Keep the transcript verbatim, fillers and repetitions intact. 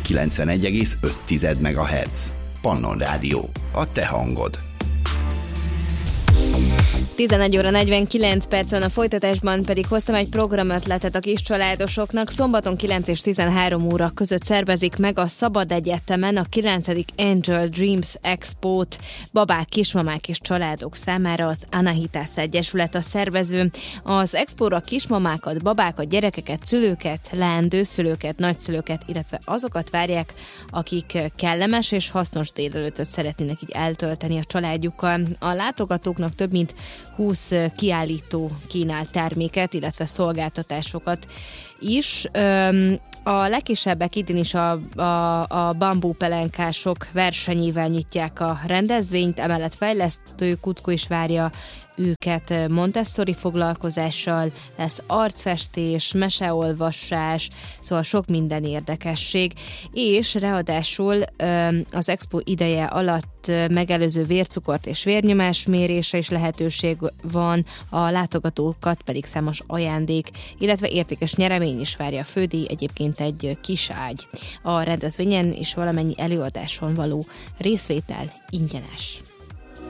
kilencvenegy egész öt megahertz. Pannon Rádió, a te hangod. tizenegy óra negyvenkilenc perc van, a folytatásban pedig hoztam egy programötletet a kis családosoknak. Szombaton kilenc és tizenhárom óra között szervezik meg a Szabad Egyetemen a kilencedik Angel Dreams Expo-t. Babák, kismamák és családok számára az Anahitas Egyesület a szervező. Az expóra kismamákat, babákat, gyerekeket, szülőket, leendőszülőket, nagyszülőket, illetve azokat várják, akik kellemes és hasznos délelőttöt szeretnének így eltölteni a családjukkal. A látogatóknak több mint húsz kiállító kínál terméket, illetve szolgáltatásokat is. A legkisebbek idén is a, a, a bambúpelenkások versenyével nyitják a rendezvényt, emellett fejlesztő kuckó is várja őket Montessori foglalkozással, lesz arcfestés, meseolvasás, szóval sok minden érdekesség, és ráadásul az expo ideje alatt megelőző vércukort és vérnyomás mérése is lehetőség van, a látogatókat pedig számos ajándék, illetve értékes nyeremény is várja. A fődíj egyébként egy kis ágy. A rendezvényen és valamennyi előadáson való részvétel ingyenes.